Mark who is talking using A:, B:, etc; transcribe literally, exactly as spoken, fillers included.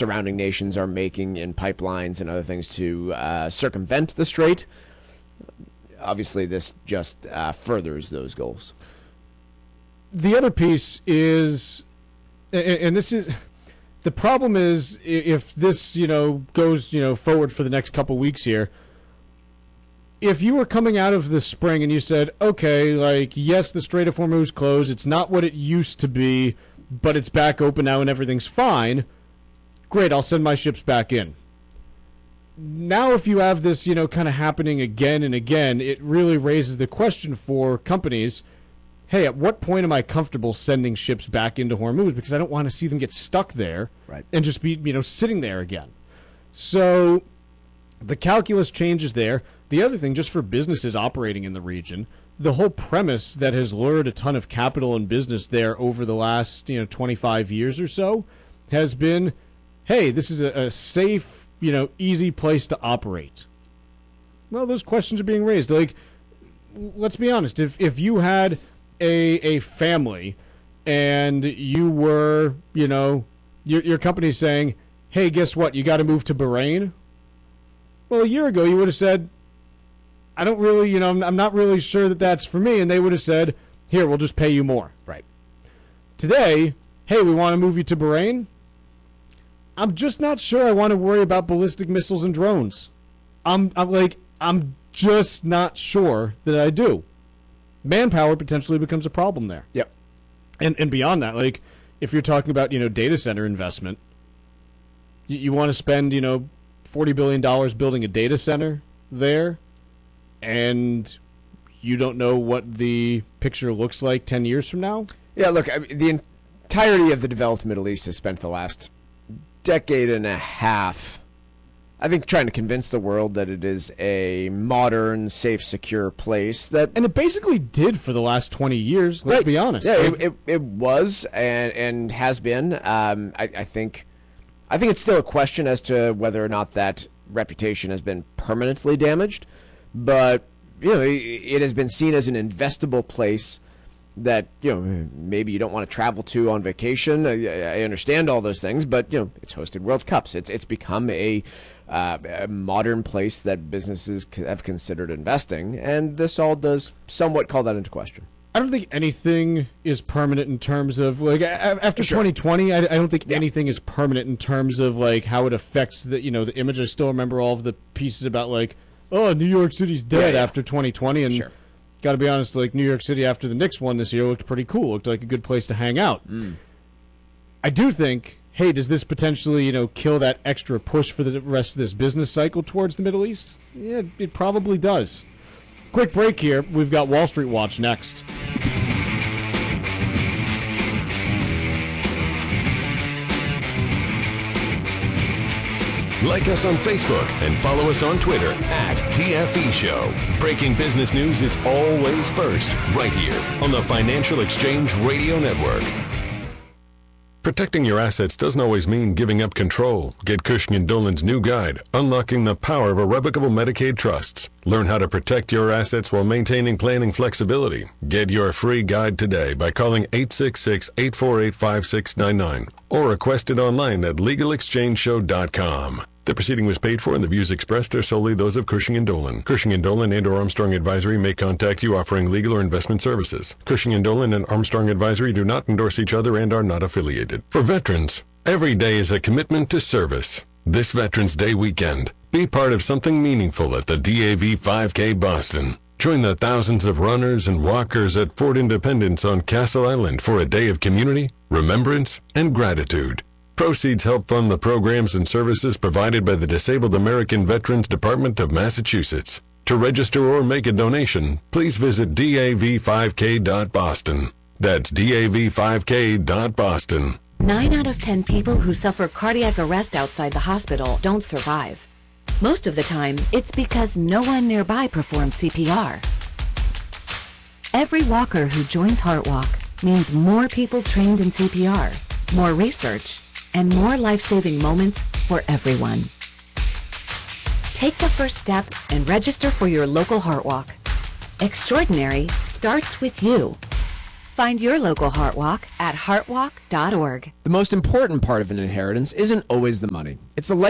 A: surrounding nations are making in pipelines and other things to uh, circumvent the strait. Obviously, this just uh, furthers those goals.
B: The other piece is, and this is, the problem is if this, you know, goes, you know, forward for the next couple weeks here, if you were coming out of the spring and you said, okay, like, yes, the Strait of Hormuz closed, it's not what it used to be, but it's back open now and everything's fine, great, I'll send my ships back in. Now if you have this, you know, kind of happening again and again, it really raises the question for companies, hey, at what point am I comfortable sending ships back into Hormuz? Because I don't want to see them get stuck there
A: right.
B: and just be, you know, sitting there again. So the calculus changes there. The other thing, just for businesses operating in the region, the whole premise that has lured a ton of capital and business there over the last, you know, twenty-five years or so has been, hey, this is a, a safe, you know, easy place to operate. Well, those questions are being raised. Like, let's be honest. If if you had a a family and you were, you know, your your company saying, hey, guess what? You got to move to Bahrain. Well, a year ago you would have said, I don't really, you know, I'm, I'm not really sure that that's for me. And they would have said, here, we'll just pay you more.
A: Right.
B: Today, hey, we want to move you to Bahrain. I'm just not sure I want to worry about ballistic missiles and drones. I'm, I'm like, I'm just not sure that I do. Manpower potentially becomes a problem there.
A: Yep.
B: And and beyond that, like, if you're talking about, you know, data center investment, you, you want to spend, you know, forty billion dollars building a data center there, and you don't know what the picture looks like ten years from now?
A: Yeah, look, I mean, the entirety of the developed Middle East has spent the last decade and a half, I think, trying to convince the world that it is a modern, safe, secure place. That
B: And it basically did for the last twenty years, let's
A: right.
B: be honest.
A: Yeah, it, it, it was and and has been. Um, I, I think I think it's still a question as to whether or not that reputation has been permanently damaged. But, you know, it, it has been seen as an investable place that, you know, maybe you don't want to travel to on vacation. I, I understand all those things, but, you know, it's hosted World Cups. It's it's become a, uh, a modern place that businesses have considered investing, and this all does somewhat call that into question.
B: I don't think anything is permanent in terms of, like, after
A: sure.
B: twenty twenty, I, I don't think
A: yeah.
B: anything is permanent in terms of, like, how it affects the, you know, the image. I still remember all of the pieces about, like, oh, New York City's dead
A: yeah, yeah.
B: after twenty twenty, and
A: sure.
B: got to be honest, like, New York City after the Knicks won this year looked pretty cool. Looked like a good place to hang out.
A: Mm.
B: I do think, hey, does this potentially, you know, kill that extra push for the rest of this business cycle towards the Middle East? Yeah, it probably does. Quick break here. We've got Wall Street Watch next.
C: Like us on Facebook and follow us on Twitter at T F E Show. Breaking business news is always first, right here on the Financial Exchange Radio Network. Protecting your assets doesn't always mean giving up control. Get Cushing and Dolan's new guide, Unlocking the Power of Irrevocable Medicaid Trusts. Learn how to protect your assets while maintaining planning flexibility. Get your free guide today by calling eight six six, eight four eight, five six nine nine or request it online at legal exchange show dot com. The proceeding was paid for and the views expressed are solely those of Cushing and Dolan. Cushing and Dolan and or Armstrong Advisory may contact you offering legal or investment services. Cushing and Dolan and Armstrong Advisory do not endorse each other and are not affiliated. For veterans, every day is a commitment to service. This Veterans Day weekend, be part of something meaningful at the D A V five K Boston. Join the thousands of runners and walkers at Fort Independence on Castle Island for a day of community, remembrance, and gratitude. Proceeds help fund the programs and services provided by the Disabled American Veterans Department of Massachusetts. To register or make a donation, please visit D A V five K dot boston. That's D A V five K dot boston.
D: Nine out of ten people who suffer cardiac arrest outside the hospital don't survive. Most of the time, it's because no one nearby performs C P R. Every walker who joins HeartWalk means more people trained in C P R, more research, and more life-saving moments for everyone. Take the first step and register for your local HeartWalk. Extraordinary starts with you. Find your local Heart Walk at heart walk dot org.
A: The most important part of an inheritance isn't always the money. It's the life